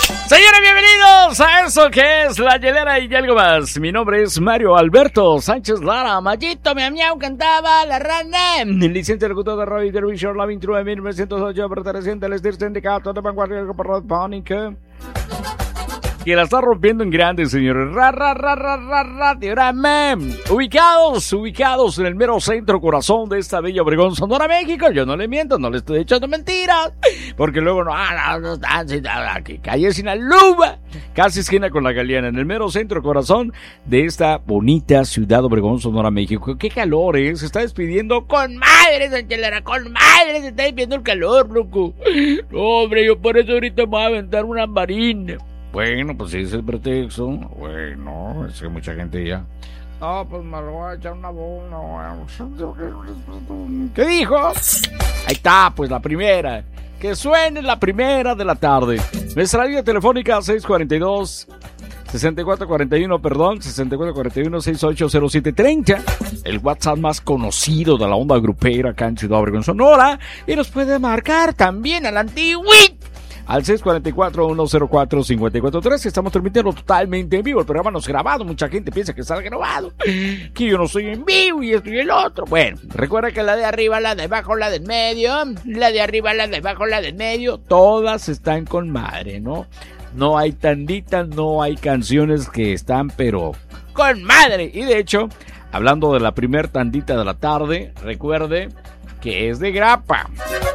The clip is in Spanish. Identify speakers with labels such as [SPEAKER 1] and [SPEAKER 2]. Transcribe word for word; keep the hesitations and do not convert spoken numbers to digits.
[SPEAKER 1] Señores, bienvenidos a eso que es La Hielera y algo más. Mi nombre es Mario Alberto Sánchez Lara. Mayito, mi miau, cantaba la rana. Licencia locutor de radio y televisión, la veintinueve mil novecientos ocho, perteneciente al Estir Sindicato de Vanguardia Radiofónica. Que la está rompiendo en grande, señores. Ra, ra, ra, ra, ra, radiograma. Ubicados, ubicados en el mero centro corazón de esta bella Obregón, Sonora, México. Yo no le miento, no le estoy echando mentiras. Porque luego no, ah, no, no, aquí, calle Sinaloa. Casi esquina con la Galeana, en el mero centro corazón de esta bonita ciudad Obregón, Sonora, México. Qué calor, ¿eh? Se está despidiendo con madre, Sanchelera, con madre. Se está despidiendo el calor, loco. No, hombre, yo por eso ahorita me voy a aventar una marina. Bueno, pues si es el pretexto. Bueno, es que mucha gente ya. No, pues me lo voy a echar una bola. ¿Qué dijo? Ahí está, pues la primera. Que suene la primera de la tarde. Nuestra línea telefónica seis cuatro dos, seis cuatro cuatro uno, perdón, seis cuatro cuatro uno, seis ocho cero siete tres cero. El WhatsApp más conocido de la onda grupera acá en Ciudad Obregón, Sonora. Y nos puede marcar también al antiguito al seis cuatro cuatro, uno cero cuatro, cinco cuatro tres. Estamos transmitiendo totalmente en vivo. El programa no es grabado. Mucha gente piensa que está grabado, que yo no estoy en vivo y esto y el otro. Bueno, recuerda que la de arriba, la de abajo, la del medio, la de arriba, la de abajo, la del medio, todas están con madre, ¿no? No hay tanditas, no hay canciones que están, pero con madre. Y de hecho, hablando de la primer tandita de la tarde, recuerde que es de grapa.